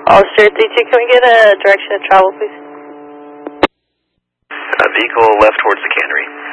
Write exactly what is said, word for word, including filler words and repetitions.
Officer three two, can we get a direction of travel, please? A vehicle left towards the cannery.